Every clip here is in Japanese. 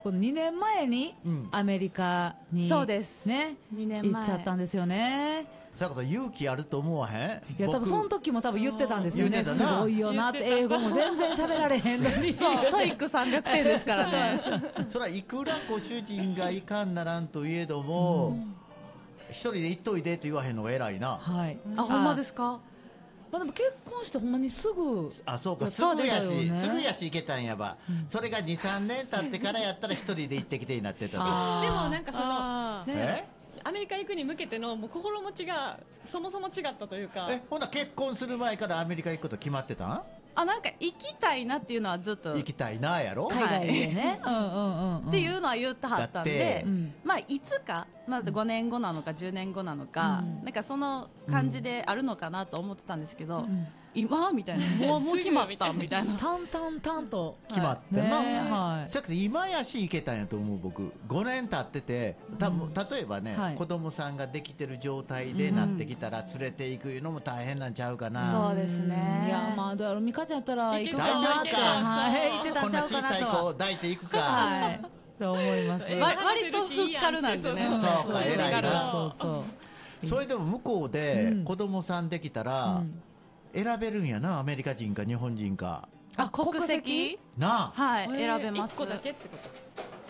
この2年前にアメリカに、 そうですね、 2年前行っちゃったんですよね。 そういうこと勇気あると思わへん。 いや多分その時も多分言ってたんですよね。す言ってたなごいよなって、英語も全然喋られへんのに。 そうトイック300点ですからねそれはいくらご主人がいかんならんといえども、一人で行っといでと言わへんのが偉いな。 はい。 あほんまですか。 まあでも結婚してほんまにすぐ。 あそうか、すそうぐやし、 だよねすぐやし行けたんやば、それが2、3年経ってからやったら一人で行ってきてになってたと。 あーでもなんかそのあーえアメリカ行くに向けてのもう心持ちがそもそも違ったというか。 ほな結婚する前からアメリカ行くこと決まってたん？ あなんか行きたいなっていうのはずっと行きたいなやろ。 海外でね。うんうんうんうん。 っていうのは言ってはったんでだって、 うんまあいつか、まあ、5年後なのか10年後なのか、 うんなんかその感じであるのかなと思ってたんですけど、 うん今みたいなもう決まったみたいな淡々淡と。 決まってんな、 ねはい。 せやけど今やし行けたんやと思う。僕5年経ってて例えばね、 はい子供さんができてる状態でなってきたら連れて行くいうのも大変なんちゃうかな。 そうですね。 いやまあどうやろう、美香ちゃんやったら行くか大丈なって、 夫か、 はい、言ってたこんなんちゃうかな小さい子とは。 を抱いていくか、 はい。と思います。 割とふっかるなんでね。 そうか偉いな。 そうそうそれでも向こうでうん子供さんできたら、 うん選べるんやな、アメリカ人か日本人かあ国籍なあ。 はい選べます。 1個だけってこと。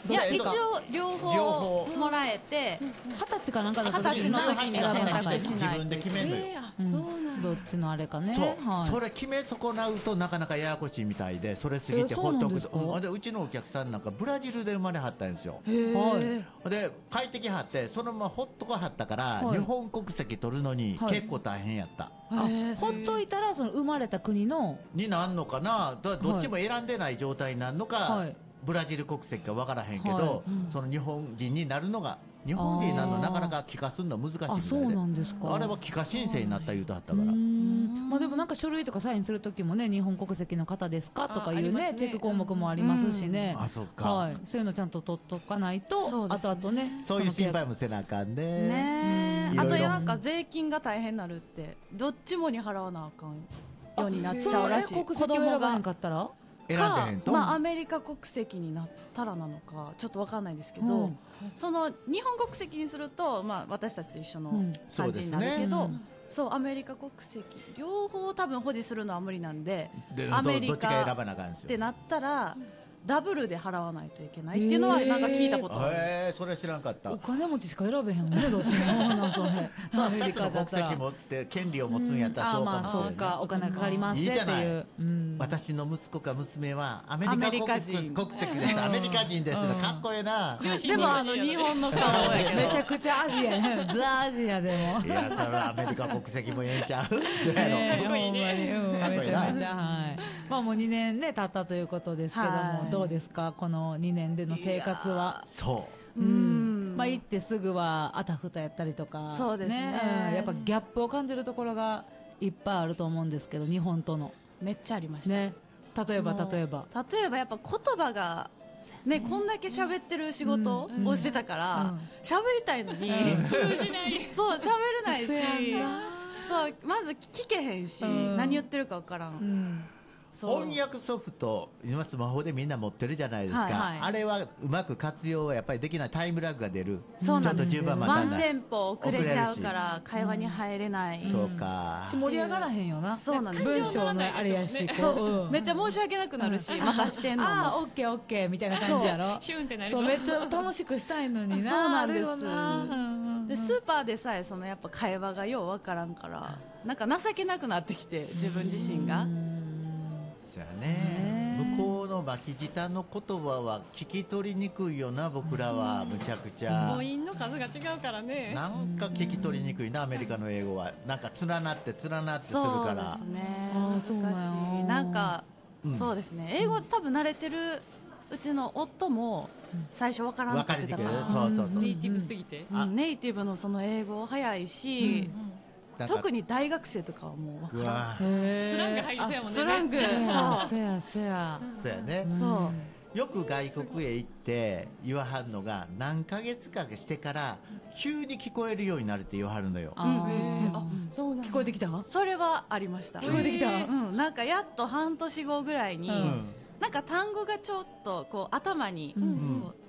いや一どう応両両方方もらえて、 20歳かなんかだと 20歳の時に選択しない自分で決めんのよ、 うんそうなんだ。 どっちのあれかね。 そう、 はい、 それ決め損なうとなかなかややこしいみたいで、それ過ぎてそうほっとくなんですかでうちのお客さんなんかブラジルで生まれはったんですよ。 へーはいで帰ってきはってそのままほっとこはったから、 はい日本国籍取るのにはい結構大変やった、 あへーほっといたらその生まれた国の、 になんのかな、どっちも選んでない状態になるのか、 はいブラジル国籍か分からへんけど、 はいその日本人になるのが日本人になるのなかなか帰化するの難しいみたいで、 あそうなんですか。 あれは帰化申請になった言うとはったから、 まあでもなんか書類とかサインするときもね、日本国籍の方ですかとかいうねありますねチェック項目もありますしね、 あそっか、 はい、そういうのちゃんと取っとかないと、 そうですね後々ねそういう心その配もせなあかんね。 ねえ、あいろいろとなんか税金が大変になるって、どっちもに払わなあかんようになっちゃうらしい。 そう国籍を選ばへんかったら、 選んでへんと、 まあアメリカ国籍になったらなのかちょっとわかんないですけど、 うんその日本国籍にすると、まあ、私たちと一緒のうん感じになるけど、 そうですねそうアメリカ国籍両方多分保持するのは無理なんで、 でアメリどっちか選カばなあかんですよ。 ってなったらダブルで払わないといけないっていうのはなんか聞いたことある。 それは知らんかったお。金持ちしか選べへんもんね、どっちもなんそれアメ 2 リつの国カだったら籍持って権利を持つんやったらそうかもしれそうない、 か、お金かかりますっていいじゃないいう、うん私の息子か娘はアメアメリカリカ人国籍です、アメリカ人です、 うんかっこええな、 でも日本の顔やけどめちゃくちゃアジアね、ザ・アジアでも。 いやそれはアメリカ国籍もええんちゃうどうやろ、 ねえかっこいいねほんまにうんかっこいいなめちゃめちゃ、はい。まあもう2年ね経ったということですけども、 はいどうですかこの2年での生活は。 そううんまあ行ってすぐはあたふたやったりとか、 そうですねうんやっぱギャップを感じるところがいっぱいあると思うんですけど、日本とのめっちゃありました。 ね、例えばもう例えば、 例えばやっぱ言葉がね、こんだけ喋ってる仕事をしてたから喋、りたいのに、 通じない。 そう喋れないし、 せやんなそうまず聞けへんし、 うん何言ってるか分からん、 うんそう翻訳ソフト今スマホでみんな持ってるじゃないですか、 はいはいあれはうまく活用はやっぱりできない、タイムラグが出る、 そうなんですちょっと順番待たない、 ワンテンポ遅れちゃうから会話に入れない、 そうか、 盛り上がらへんよな。 そうなんです文章のあれやし、 そうこう、うんめっちゃ申し訳なくなるし、またしてんのもああオッケーオッケーみたいな感じやろ。 シュンってなりそそうう。 めっちゃ楽しくしたいのにな。 そうなんですあるよなうんうんでスーパーでさえそのやっぱ会話がよう分からんからなんか情けなくなってきて自分自身がそうやね、向こうの巻き舌の言葉は聞き取りにくいよな、僕らはむちゃくちゃ母音の数が違うからね。 なんか聞き取りにくいな、アメリカの英語はなんか連なってするからそうですねあーそうなんや難しいなんか、 うんそうですね英語多分慣れてるうちの夫も最初分からん分かりにくい、 かってたから、 そうそうそう、 ネイティブすぎて。 うんネイティブのその英語早いし、 なんか特に大学生とかはもう分からんうわへースラング入りそうやもんね。 スラングせやそうせやせや。 そうやね、 そうよく外国へ行って言わはんのが何ヶ月かしてから急に聞こえるようになるって言わはるのよ。 あーあ、そうなんだ。 聞こえてきた？ それはありました、 聞こえてきた？ うん、なんかやっと半年後ぐらいに、 うんうんなんか単語がちょっとこう頭にうんこ